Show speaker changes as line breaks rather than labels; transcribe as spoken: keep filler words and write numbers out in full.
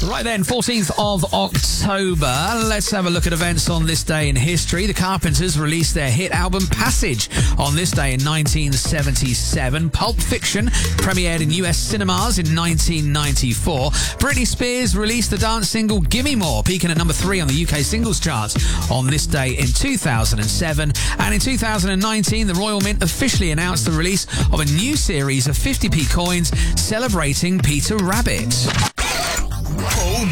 Right then, fourteenth of October. Let's have a look at events on this day in history. The Carpenters released their hit album Passage on this day in nineteen seventy-seven. Pulp Fiction premiered in U S cinemas in nineteen ninety-four. Britney Spears released the dance single Gimme More, peaking at number three on the U K singles charts on this day in two thousand seven. And in two thousand nineteen, the Royal Mint officially announced the release of a new series of fifty p coins celebrating Peter Rabbit.